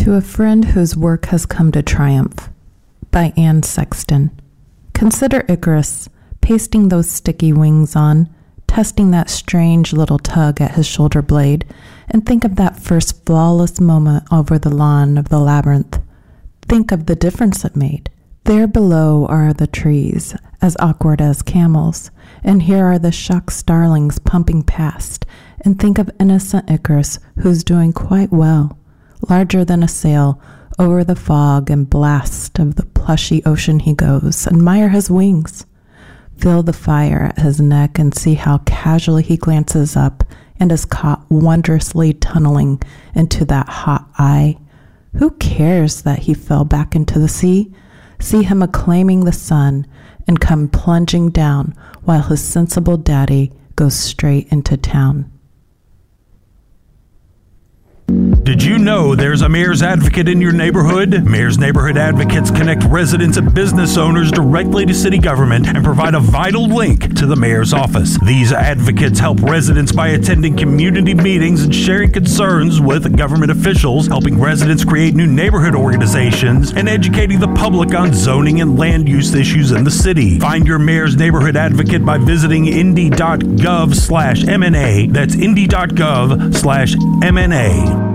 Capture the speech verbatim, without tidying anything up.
To a Friend Whose Work Has Come to Triumph by Anne Sexton. Consider Icarus pasting those sticky wings on, testing that strange little tug at his shoulder blade, and think of that first flawless moment over the lawn of the labyrinth. Think of the difference it made. There below are the trees, as awkward as camels, and here are the shocked starlings pumping past, and think of innocent Icarus, who's doing quite well. Larger than a sail, over the fog and blast of the plushy ocean he goes. Admire his wings. Feel the fire at his neck and see how casually he glances up and is caught wondrously tunneling into that hot eye. Who cares that he fell back into the sea? See him acclaiming the sun and come plunging down while his sensible daddy goes straight into town. Did you know there's a Mayor's Advocate in your neighborhood? Mayor's Neighborhood Advocates connect residents and business owners directly to city government and provide a vital link to the mayor's office. These advocates help residents by attending community meetings and sharing concerns with government officials, helping residents create new neighborhood organizations, and educating the public on zoning and land use issues in the city. Find your Mayor's Neighborhood Advocate by visiting indy.gov slash MNA. That's indy.gov slash MNA.